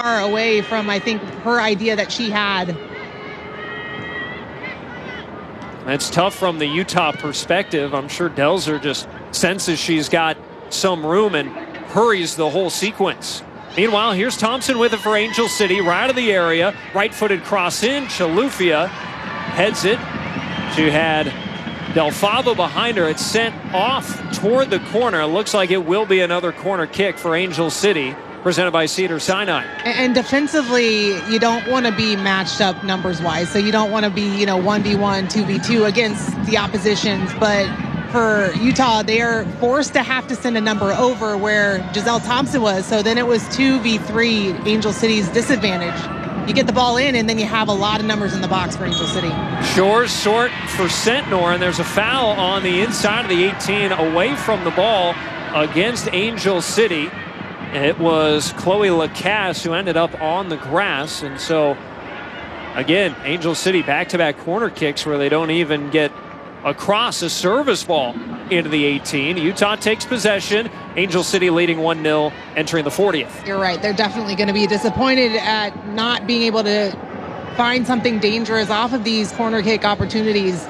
far away from, I think, her idea that she had. That's tough from the Utah perspective. I'm sure Delzer just senses she's got some room and hurries the whole sequence. Meanwhile, here's Thompson with it for Angel City, right out of the area. Right-footed cross in. Chilufya heads it. She had Del Favo behind her. It's sent off toward the corner. It looks like it will be another corner kick for Angel City, presented by Cedars-Sinai. And defensively, you don't want to be matched up numbers-wise. So you don't want to be, 1v1, 2v2 against the oppositions. But for Utah, they are forced to have to send a number over where Giselle Thompson was. So then it was 2v3, Angel City's disadvantage. You get the ball in, and then you have a lot of numbers in the box for Angel City. Shores short for Sentnor, and there's a foul on the inside of the 18 away from the ball against Angel City. It was Chloe Lacasse who ended up on the grass. And so, again, Angel City back-to-back corner kicks where they don't even get across a service ball into the 18. Utah takes possession. Angel City leading 1-0 entering the 40th. You're right. They're definitely going to be disappointed at not being able to find something dangerous off of these corner kick opportunities.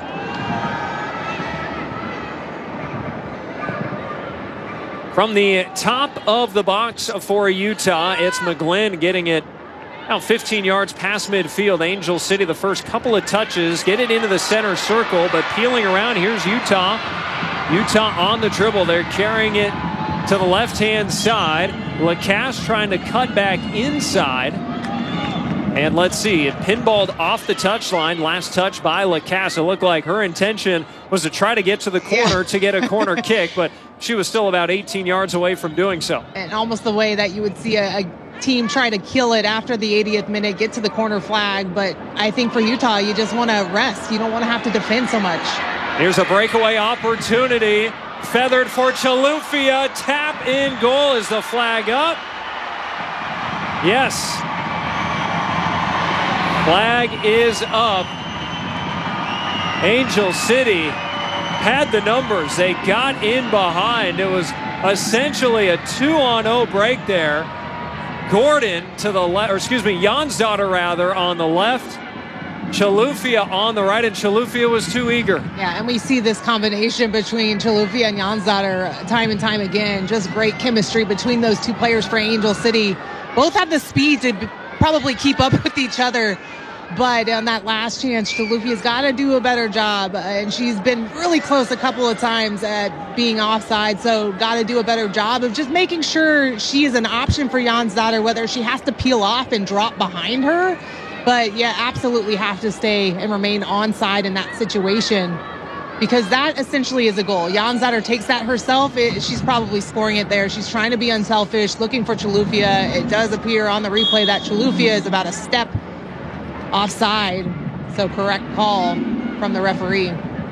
From the top of the box for Utah, it's McGlynn getting it out 15 yards past midfield. Angel City, the first couple of touches, get it into the center circle, but peeling around, here's Utah. Utah on the dribble. They're carrying it to the left-hand side. Lacasse trying to cut back inside. And let's see, it pinballed off the touchline. Last touch by Lacasse. It looked like her intention was to try to get to the corner to get a corner kick, but she was still about 18 yards away from doing so. And almost the way that you would see a team try to kill it after the 80th minute, get to the corner flag. But I think for Utah, you just want to rest. You don't want to have to defend so much. Here's a breakaway opportunity. Feathered for Chilufya. Tap in goal. Is the flag up? Yes. Flag is up. Angel City had the numbers. They got in behind. It was essentially a 2-on-0 break there. Gordon to the left, or excuse me, Jansdotter rather on the left. Chilufya on the right, and Chilufya was too eager. Yeah, and we see this combination between Chilufya and Jansdotter time and time again. Just great chemistry between those two players for Angel City. Both have the speed to probably keep up with each other. But on that last chance, Chilufya's got to do a better job. And she's been really close a couple of times at being offside. So got to do a better job of just making sure she is an option for Jansdotter, whether she has to peel off and drop behind her. But yeah, absolutely have to stay and remain onside in that situation, because that essentially is a goal. Jansdotter takes that herself. She's probably scoring it there. She's trying to be unselfish, looking for Chilufya. It does appear on the replay that Chilufya is about a step offside. So correct call from the referee.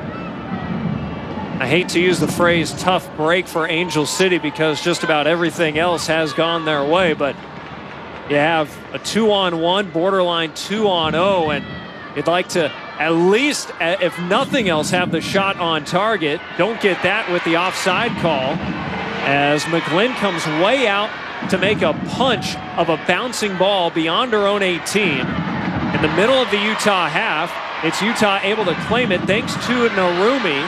I hate to use the phrase tough break for Angel City because just about everything else has gone their way, but you have a 2-on-1, borderline 2-on-0, and you'd like to at least, if nothing else, have the shot on target. Don't get that with the offside call as McGlynn comes way out to make a punch of a bouncing ball beyond her own 18. In the middle of the Utah half, it's Utah able to claim it thanks to Narumi.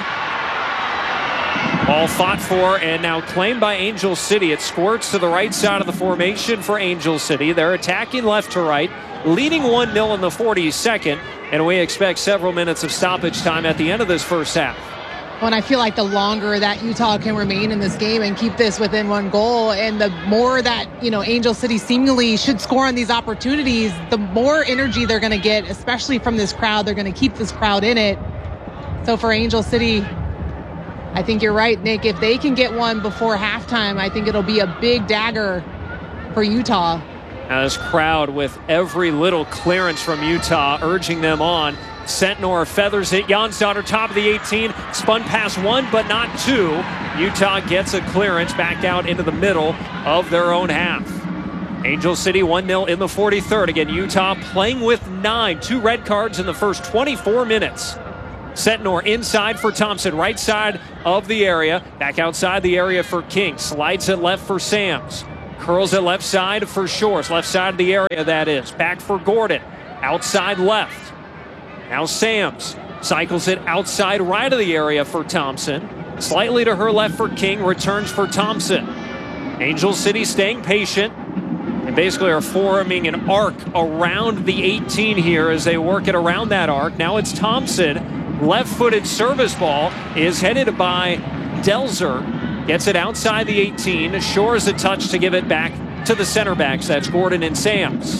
Ball fought for and now claimed by Angel City. It squirts to the right side of the formation for Angel City. They're attacking left to right, leading 1-0 in the 42nd, and we expect several minutes of stoppage time at the end of this first half. Well, and I feel like the longer that Utah can remain in this game and keep this within one goal, and the more that, Angel City seemingly should score on these opportunities, the more energy they're going to get, especially from this crowd. They're going to keep this crowd in it. So for Angel City, I think you're right, Nick. If they can get one before halftime, I think it'll be a big dagger for Utah. Now this crowd with every little clearance from Utah urging them on. Sentnor feathers it. Jansdotter top of the 18. Spun past one, but not two. Utah gets a clearance back out into the middle of their own half. Angel City 1-0 in the 43rd. Again, Utah playing with 9. 2 red cards in the first 24 minutes. Sentnor inside for Thompson, right side of the area. Back outside the area for King. Slides it left for Sams. Curls it left side for Shores. Left side of the area, that is. Back for Gordon. Outside left. Now Sams cycles it outside right of the area for Thompson. Slightly to her left for King. Returns for Thompson. Angel City staying patient. And basically are forming an arc around the 18 here as they work it around that arc. Now it's Thompson. Left-footed service ball is headed by Delzer. Gets it outside the 18. Shores a touch to give it back to the center backs. That's Gordon and Sams.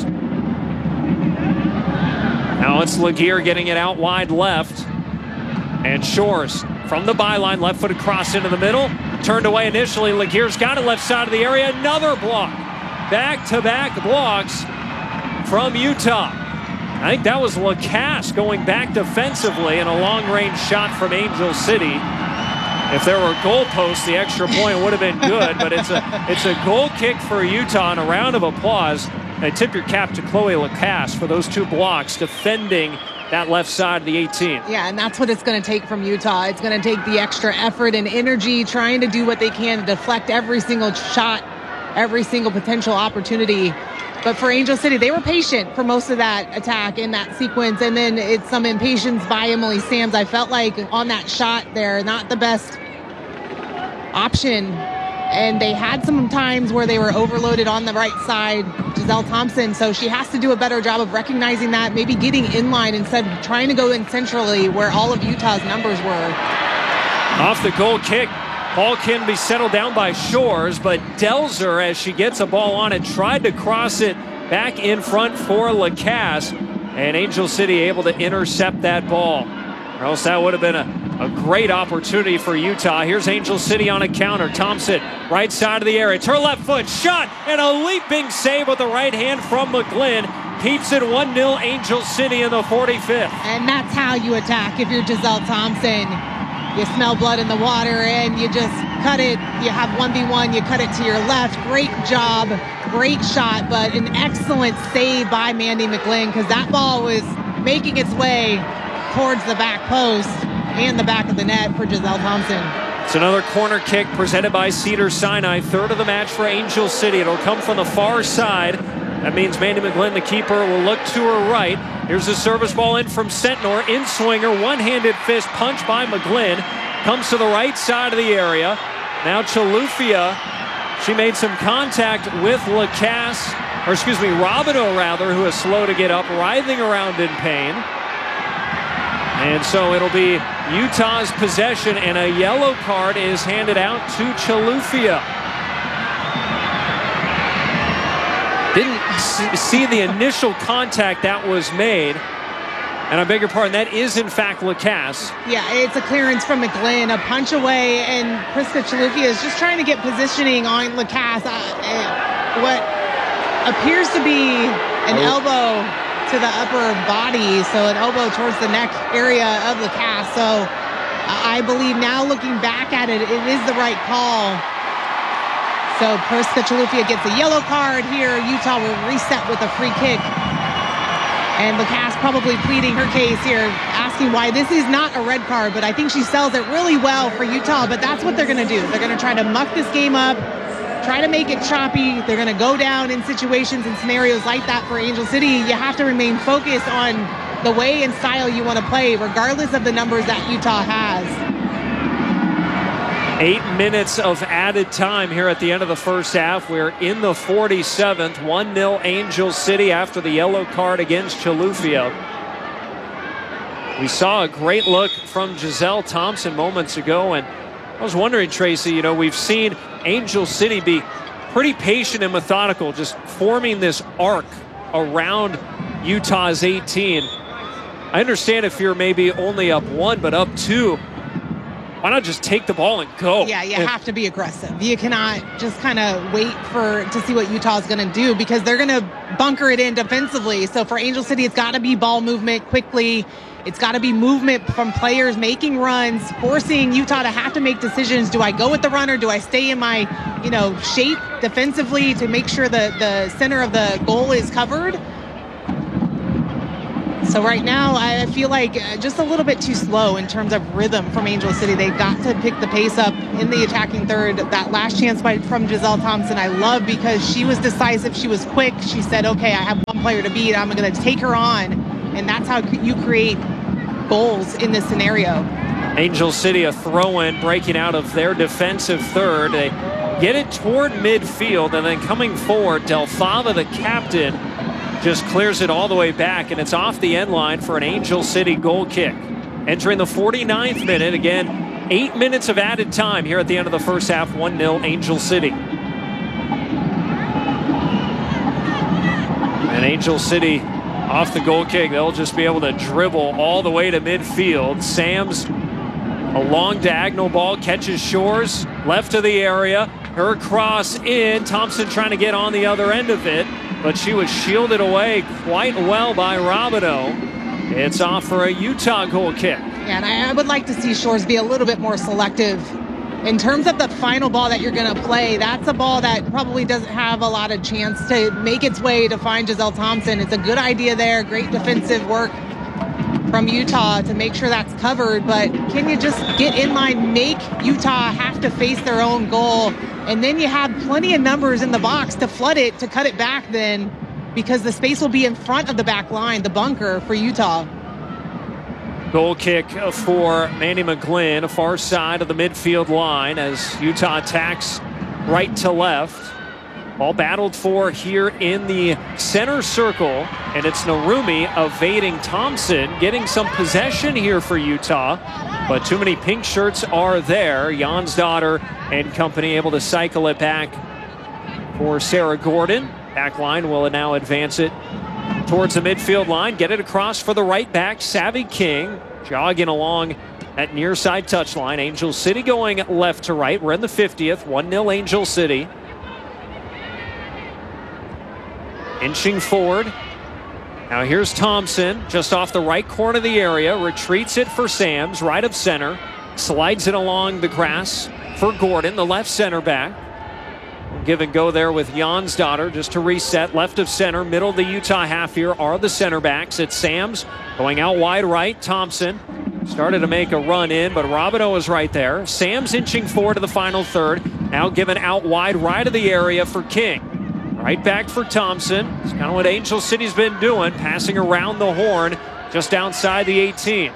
Now it's Laguerre getting it out wide left. And Shores from the byline, left-footed cross into the middle. Turned away initially. Laguerre's got it left side of the area. Another block. Back-to-back blocks from Utah. I think that was Lacasse going back defensively and a long-range shot from Angel City. If there were goalposts, the extra point would have been good, but it's a goal kick for Utah and a round of applause. I tip your cap to Chloe Lacasse for those two blocks defending that left side of the 18. Yeah, and that's what it's going to take from Utah. It's going to take the extra effort and energy trying to do what they can to deflect every single shot, every single potential opportunity. But for Angel City, they were patient for most of that attack in that sequence. And then it's some impatience by Emily Sams. I felt like on that shot there, not the best option. And they had some times where they were overloaded on the right side, Giselle Thompson. So she has to do a better job of recognizing that, maybe getting in line instead of trying to go in centrally where all of Utah's numbers were. Off the goal kick. Ball can be settled down by Shores, but Delzer, as she gets a ball on it, tried to cross it back in front for Lacasse, and Angel City able to intercept that ball. Or else that would have been a great opportunity for Utah. Here's Angel City on a counter. Thompson, right side of the area. It's her left foot, shot, and a leaping save with the right hand from McGlynn. Keeps it 1-0 Angel City in the 45th. And that's how you attack if you're Giselle Thompson. You smell blood in the water and you just cut it. You have 1v1, you cut it to your left. Great job, great shot, but an excellent save by Mandy McGlynn because that ball was making its way towards the back post and the back of the net for Giselle Thompson. It's another corner kick presented by Cedars-Sinai. Third of the match for Angel City. It'll come from the far side. That means Mandy McGlynn, the keeper, will look to her right. Here's a service ball in from Sentnor. In swinger, one-handed fist punch by McGlynn. Comes to the right side of the area. Now Chilufya, she made some contact with Lacasse, or excuse me, Robideau rather, who is slow to get up, writhing around in pain. And so it'll be Utah's possession, and a yellow card is handed out to Chilufya. Didn't see the initial contact that was made. And I beg your pardon, that is in fact Lacasse. Yeah, it's a clearance from McGlynn, a punch away, and Priska Chilufya is just trying to get positioning on Lacasse. What appears to be an elbow to the upper body, so an elbow towards the neck area of Lacasse. So I believe now looking back at it, it is the right call. So Priska Chilufya gets a yellow card here. Utah will reset with a free kick. And Lacasse probably pleading her case here, asking why this is not a red card, but I think she sells it really well for Utah, but that's what they're going to do. They're going to try to muck this game up, try to make it choppy. They're going to go down in situations and scenarios like that for Angel City. You have to remain focused on the way and style you want to play, regardless of the numbers that Utah has. 8 minutes of added time here at the end of the first half. We're in the 47th. 1-0 Angel City after the yellow card against Chilufya. We saw a great look from Giselle Thompson moments ago, and I was wondering, Tracy, you know, we've seen Angel City be pretty patient and methodical, just forming this arc around Utah's 18. I understand if you're maybe only up 1, but up 2. Why not just take the ball and go? Yeah, you have to be aggressive. You cannot just kind of wait to see what Utah's going to do because they're going to bunker it in defensively. So for Angel City, it's got to be ball movement quickly. It's got to be movement from players making runs, forcing Utah to have to make decisions. Do I go with the runner? Do I stay in my, shape defensively to make sure that the center of the goal is covered? So right now, I feel like just a little bit too slow in terms of rhythm from Angel City. They've got to pick the pace up in the attacking third. That last chance from Giselle Thompson, I love because she was decisive. She was quick. She said, okay, I have one player to beat. I'm going to take her on. And that's how you create goals in this scenario. Angel City, a throw-in, breaking out of their defensive third. They get it toward midfield, and then coming forward, Del Fava, the captain, just clears it all the way back, and it's off the end line for an Angel City goal kick. Entering the 49th minute, again, 8 minutes of added time here at the end of the first half, 1-0 Angel City. And Angel City off the goal kick, they'll just be able to dribble all the way to midfield. Sams, a long diagonal ball, catches Shores, left of the area. Her cross in, Thompson trying to get on the other end of it, but she was shielded away quite well by Robideau. It's off for a Utah goal kick. Yeah, and I would like to see Shores be a little bit more selective. In terms of the final ball that you're going to play, that's a ball that probably doesn't have a lot of chance to make its way to find Giselle Thompson. It's a good idea there, great defensive work from Utah to make sure that's covered, but can you just get in line, make Utah have to face their own goal, and then you have plenty of numbers in the box to flood it, to cut it back then, because the space will be in front of the back line, the bunker for Utah. Goal kick for Mandy McGlynn, far side of the midfield line as Utah attacks right to left. All battled for here in the center circle, and it's Narumi evading Thompson, getting some possession here for Utah, but too many pink shirts are there. Jonsdottir and company able to cycle it back for Sarah Gordon. Back line will now advance it towards the midfield line, get it across for the right back, Savvy King, jogging along that near side touchline. Angel City going left to right. We're in the 50th, 1-0 Angel City. Inching forward. Now here's Thompson, just off the right corner of the area, retreats it for Sams, right of center, slides it along the grass for Gordon, the left center back. Give and go there with Jonsdottir just to reset. Left of center, middle of the Utah half here are the center backs. It's Sams going out wide right. Thompson started to make a run in, but Robideau is right there. Sams inching forward to the final third. Now given out wide right of the area for King. Right back for Thompson. It's kind of what Angel City's been doing, passing around the horn just outside the 18.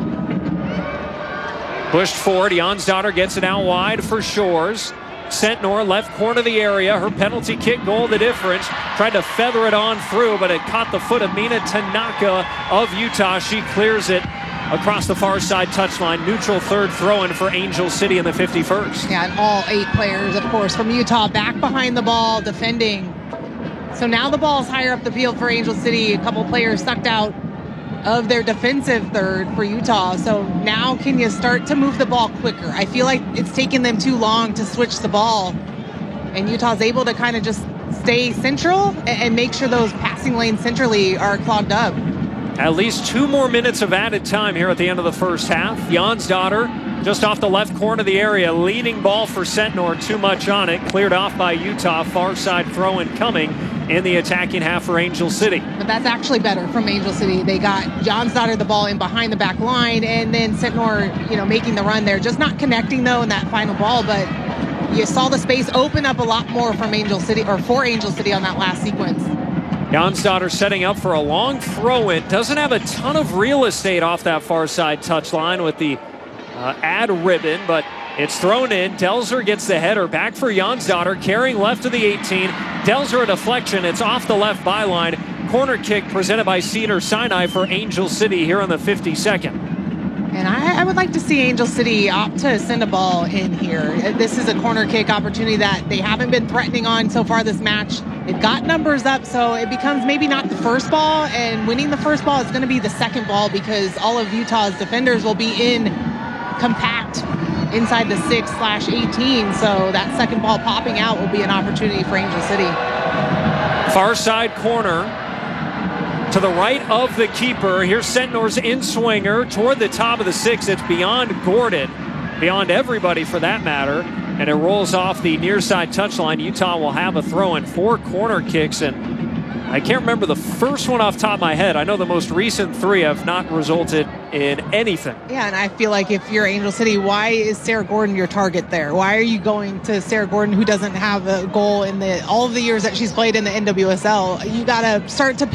Pushed forward. Jonsdottir gets it out wide for Shores. Sentnor, left corner of the area. Her penalty kick goal, the difference. Tried to feather it on through, but it caught the foot of Mina Tanaka of Utah. She clears it across the far side touchline. Neutral third throw-in for Angel City in the 51st. Yeah, and all 8 players, of course, from Utah back behind the ball, defending. So now the ball's higher up the field for Angel City. A couple players sucked out of their defensive third for Utah. So now can you start to move the ball quicker? I feel like it's taken them too long to switch the ball. And Utah's able to kind of just stay central and make sure those passing lanes centrally are clogged up. At least 2 more minutes of added time here at the end of the first half. Jonsdottir just off the left corner of the area. Leading ball for Sentnor. Too much on it. Cleared off by Utah. Far side throw-in coming in the attacking half for Angel City. But that's actually better from Angel City. They got Jonsdottir the ball in behind the back line, and then Sentnor, making the run there. Just not connecting, though, in that final ball, but you saw the space open up a lot more from Angel City, or for Angel City on that last sequence. Jonsdottir setting up for a long throw-in. Doesn't have a ton of real estate off that far side touchline with the ad ribbon, but it's thrown in. Delzer gets the header back for Jonsdottir, carrying left to the 18. Delzer a deflection. It's off the left byline. Corner kick presented by Cedars-Sinai for Angel City here on the 52nd. And I would like to see Angel City opt to send a ball in here. This is a corner kick opportunity that they haven't been threatening on so far this match. They've got numbers up, so it becomes maybe not the first ball, and winning the first ball is going to be the second ball because all of Utah's defenders will be in compact inside the 6/18, so that second ball popping out will be an opportunity for Angel City. Far side corner to the right of the keeper. Here's Sentnor's in-swinger toward the top of the 6. It's beyond Gordon, beyond everybody for that matter, and it rolls off the near side touchline. Utah will have a throw in 4 corner kicks, and I can't remember the first one off the top of my head. I know the most recent 3 have not resulted in anything. Yeah, and I feel like if you're Angel City, why is Sarah Gordon your target there? Why are you going to Sarah Gordon, who doesn't have a goal in all of the years that she's played in the NWSL? You got to start to